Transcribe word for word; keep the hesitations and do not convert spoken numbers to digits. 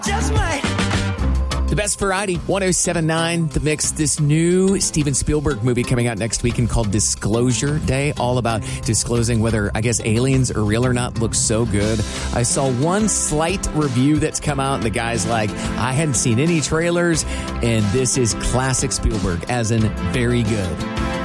Just might. The best variety, one oh seven point nine The Mix. This new Steven Spielberg movie coming out next weekend called Disclosure Day, all about disclosing whether, I guess, aliens are real or not. Looks so good. I saw one slight review that's come out, and the guy's like, I hadn't seen any trailers, and this is classic Spielberg, as in very good.